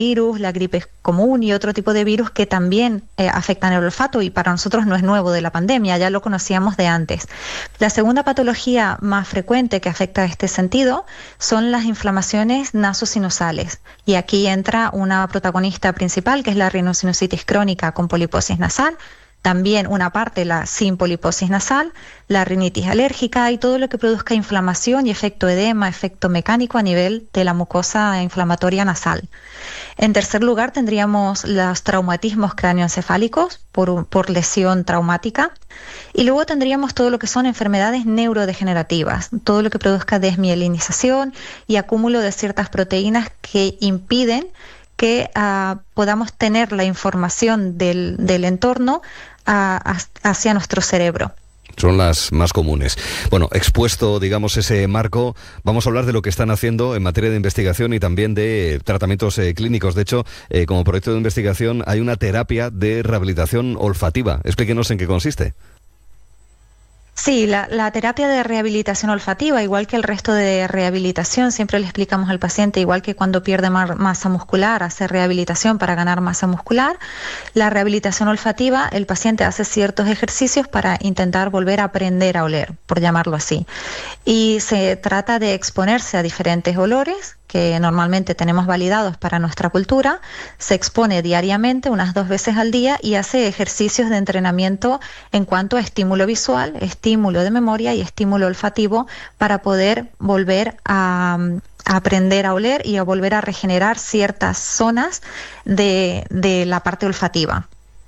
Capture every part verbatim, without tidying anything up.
virus, la gripe común y otro tipo de virus que también eh, afectan el olfato, y para nosotros no es nuevo de la pandemia, ya lo conocíamos de antes. La segunda patología más frecuente que afecta a este sentido son las inflamaciones nasosinusales, y aquí entra una protagonista principal que es la rinosinusitis crónica con poliposis nasal, también una parte la sin poliposis nasal, la rinitis alérgica y todo lo que produzca inflamación y efecto edema, efecto mecánico a nivel de la mucosa inflamatoria nasal. En tercer lugar tendríamos los traumatismos cráneoencefálicos por, por lesión traumática, y luego tendríamos todo lo que son enfermedades neurodegenerativas, todo lo que produzca desmielinización y acúmulo de ciertas proteínas que impiden que uh, podamos tener la información del, del entorno uh, hacia nuestro cerebro. Son las más comunes. Bueno, expuesto, digamos, ese marco, vamos a hablar de lo que están haciendo en materia de investigación y también de tratamientos eh, clínicos. De hecho, eh, como proyecto de investigación hay una terapia de rehabilitación olfativa. Explíquenos en qué consiste. Sí, la, la terapia de rehabilitación olfativa, igual que el resto de rehabilitación, siempre le explicamos al paciente, igual que cuando pierde ma- masa muscular, hace rehabilitación para ganar masa muscular. La rehabilitación olfativa, el paciente hace ciertos ejercicios para intentar volver a aprender a oler, por llamarlo así. Y se trata de exponerse a diferentes olores que normalmente tenemos validados para nuestra cultura, se expone diariamente unas dos veces al día y hace ejercicios de entrenamiento en cuanto a estímulo visual, estímulo de memoria y estímulo olfativo para poder volver a, a aprender a oler y a volver a regenerar ciertas zonas de, de la parte olfativa.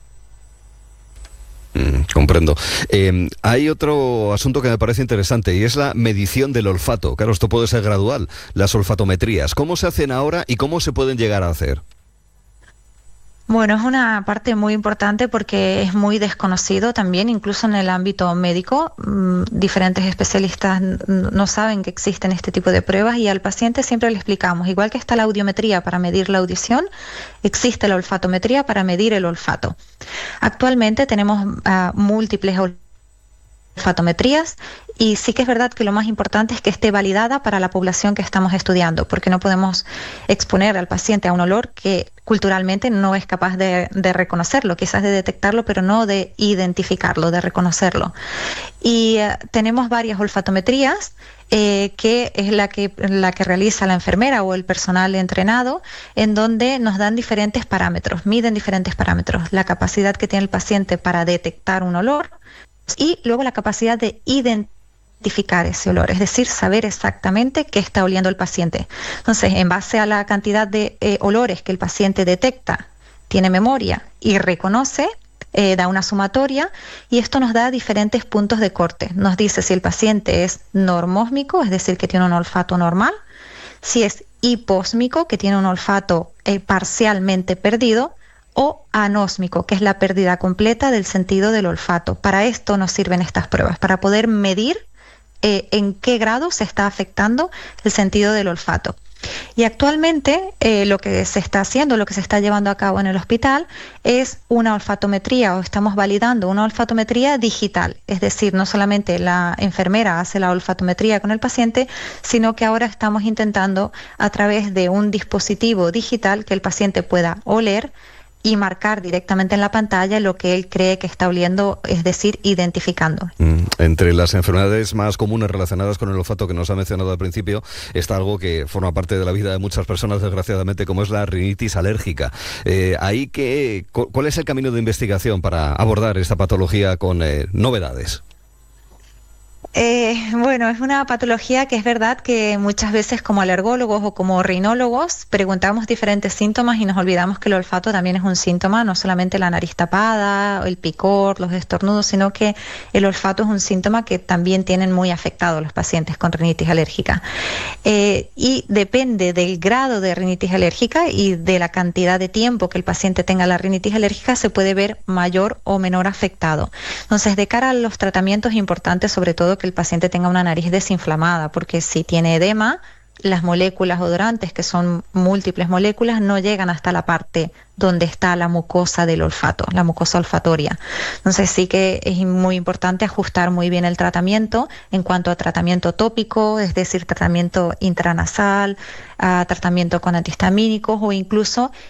Mm, comprendo. Eh, hay otro asunto que me parece interesante y es la medición del olfato. Claro, esto puede ser gradual. Las olfatometrías, ¿cómo se hacen ahora y cómo se pueden llegar a hacer? Bueno, es una parte muy importante porque es muy desconocido también, incluso en el ámbito médico. Mmm, diferentes especialistas n- no saben que existen este tipo de pruebas, y al paciente siempre le explicamos, igual que está la audiometría para medir la audición, existe la olfatometría para medir el olfato. Actualmente tenemos uh, múltiples olfatometrías, y sí que es verdad que lo más importante es que esté validada para la población que estamos estudiando, porque no podemos exponer al paciente a un olor que culturalmente no es capaz de, de reconocerlo, quizás de detectarlo, pero no de identificarlo, de reconocerlo. Y uh, tenemos varias olfatometrías, eh, que es la que, la que realiza la enfermera o el personal entrenado, en donde nos dan diferentes parámetros, miden diferentes parámetros, la capacidad que tiene el paciente para detectar un olor, y luego la capacidad de identificar ese olor, es decir, saber exactamente qué está oliendo el paciente. Entonces, en base a la cantidad de eh, olores que el paciente detecta, tiene memoria y reconoce, eh, da una sumatoria, y esto nos da diferentes puntos de corte. Nos dice si el paciente es normósmico, es decir, que tiene un olfato normal, si es hipósmico, que tiene un olfato eh, parcialmente perdido, o anósmico, que es la pérdida completa del sentido del olfato. Para esto nos sirven estas pruebas, para poder medir eh, en qué grado se está afectando el sentido del olfato. Y actualmente eh, lo que se está haciendo, lo que se está llevando a cabo en el hospital es una olfatometría, o estamos validando una olfatometría digital, es decir, no solamente la enfermera hace la olfatometría con el paciente, sino que ahora estamos intentando a través de un dispositivo digital que el paciente pueda oler y marcar directamente en la pantalla lo que él cree que está oliendo, es decir, identificando. Mm, entre las enfermedades más comunes relacionadas con el olfato que nos ha mencionado al principio, está algo que forma parte de la vida de muchas personas, desgraciadamente, como es la rinitis alérgica. Eh, ahí que, ¿cuál es el camino de investigación para abordar esta patología con eh, novedades? Eh, bueno, es una patología que es verdad que muchas veces como alergólogos o como rinólogos preguntamos diferentes síntomas y nos olvidamos que el olfato también es un síntoma, no solamente la nariz tapada, el picor, los estornudos, sino que el olfato es un síntoma que también tienen muy afectado los pacientes con rinitis alérgica. Eh, y depende del grado de rinitis alérgica y de la cantidad de tiempo que el paciente tenga la rinitis alérgica, se puede ver mayor o menor afectado. Entonces, de cara a los tratamientos, es importante sobre todo que el paciente tenga una nariz desinflamada, porque si tiene edema, las moléculas odorantes, que son múltiples moléculas, no llegan hasta la parte donde está la mucosa del olfato, la mucosa olfatoria. Entonces sí que es muy importante ajustar muy bien el tratamiento en cuanto a tratamiento tópico, es decir, tratamiento intranasal, a tratamiento con antihistamínicos, o incluso